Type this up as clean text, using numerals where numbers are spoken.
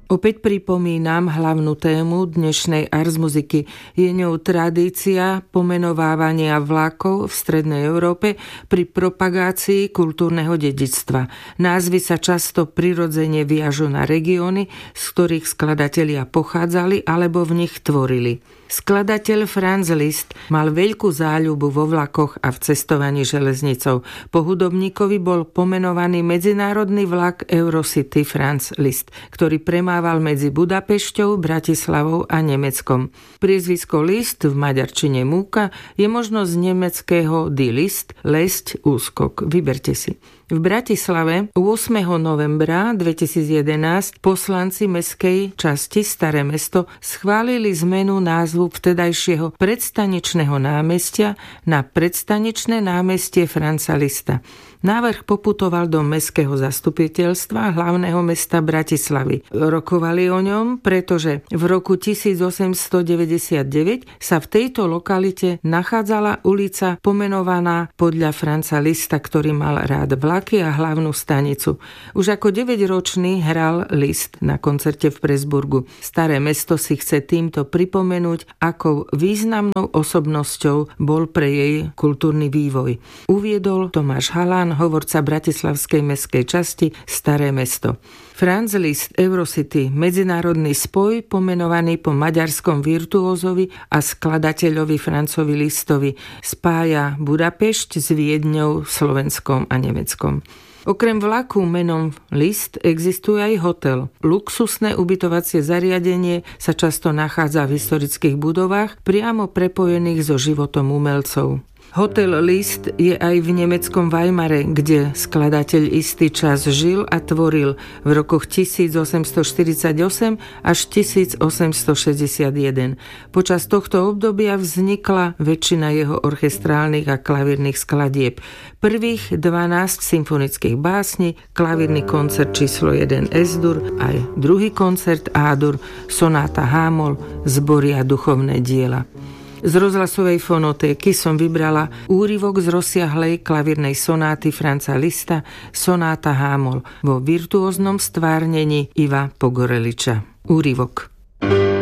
Opäť pripomínam hlavnú tému dnešnej Ars muziky. Je ňou tradícia pomenovávania vlakov v Strednej Európe pri propagácii kultúrneho dedičstva. Názvy sa často prirodzene viažu na regióny, z ktorých skladatelia pochádzali alebo v nich tvorili. Skladateľ Franz Liszt mal veľkú záľubu vo vlakoch a v cestovaní železnicou. Po hudobníkovi bol pomenovaný medzinárodný vlak Eurocity Franz Liszt, ktorý premával medzi Budapešťou, Bratislavou a Nemeckom. Priezvisko Liszt, v maďarčine múka, je možno z nemeckého die List, lesť, úskok. Vyberte si. V Bratislave 8. novembra 2011 poslanci mestskej časti Staré mesto schválili zmenu názvu vtedajšieho predstaničného námestia na predstaničné námestie Franza Liszta. Návrh poputoval do mestského zastupiteľstva hlavného mesta Bratislavy. Rokovali o ňom, pretože v roku 1899 sa v tejto lokalite nachádzala ulica pomenovaná podľa Franza Liszta, ktorý mal rád vlaky a hlavnú stanicu. Už ako 9-ročný hral Liszt na koncerte v Presburgu. Staré mesto si chce týmto pripomenúť, akou významnou osobnosťou bol pre jej kultúrny vývoj. Uviedol Tomáš Halán, hovorca bratislavskej mestskej časti Staré mesto. Franz Liszt Eurocity, medzinárodný spoj pomenovaný po maďarskom virtuózovi a skladateľovi Franzovi Lisztovi, spája Budapešť s Viedňou, Slovenskom a Nemeckom. Okrem vlaku menom Liszt existuje aj hotel. Luxusné ubytovacie zariadenie sa často nachádza v historických budovách priamo prepojených so životom umelcov. Hotel Liszt je aj v nemeckom Weimare, kde skladateľ istý čas žil a tvoril v rokoch 1848 až 1861. Počas tohto obdobia vznikla väčšina jeho orchestrálnych a klavírnych skladieb. Prvých 12 symfonických básní, klavírny koncert číslo 1 S-dur, aj druhý koncert A-dur, sonáta H-moll, zbory a duchovné diela. Z rozhlasovej fonotéky som vybrala úryvok z rozsiahlej klavírnej sonáty Franza Liszta, sonáta H-moll vo virtuóznom stvárnení Iva Pogoreliča. Úryvok.